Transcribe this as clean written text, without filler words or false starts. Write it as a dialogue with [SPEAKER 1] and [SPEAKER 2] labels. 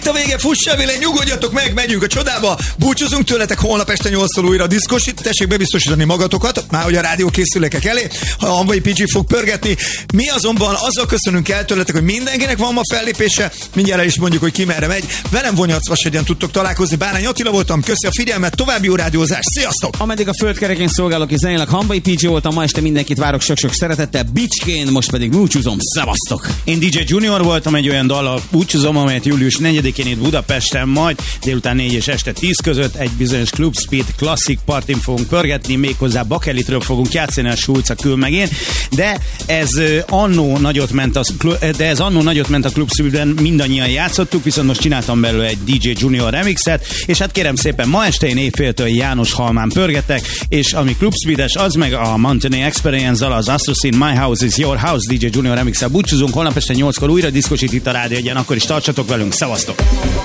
[SPEAKER 1] Itt a vége, fussa vele, nyugodjatok meg, megyünk a csodába, búcsúzunk tőletek, holnap este 8-szor újra a diszkos, tessék bebiztosítani magatokat, már hogy a rádió készülékek elé, ha Hamvai PG fog pörgetni. Mi azonban azzal köszönünk el tőletek, hogy mindenkinek van ma fellépése, mindjárt el is mondjuk, hogy ki merre megy. Velem Vonyarcvasegyen tudtok találkozni, Bárány Attila voltam, köszi a figyelmet, további jó rádiózást, sziasztok!
[SPEAKER 2] Ameddig a földkerekén szolgálok és zenélek, Hamvai PG voltam, ma este mindenkit várok sok-sok szeretettel, Bicskén, most pedig búcsúzom, szevasztok!
[SPEAKER 3] Én DJ Junior voltam, egy olyan dallal búcsúzom, amelyet július 4-én itt Budapesten, majd délután 4 és este 10 között egy bizonyos Club Speed Classic partin fogunk pörgetni, méghozzá Bakelitről fogunk játszani, a Sulca küld meg én, de ez annó nagyot ment a Club Speedben, mindannyian játszottuk, viszont most csináltam belőle egy DJ Junior remixet, és hát kérem szépen, ma este én évféltől János Halmán pörgetek, és ami Club Speedes, az meg a Mountain Experience-zal, az Astroscene My House is Your House DJ Junior remixel búcsúzunk, holnap este 8-kor újra diszkosít itt a rádió, akkor is tartsatok velünk, szevasztok!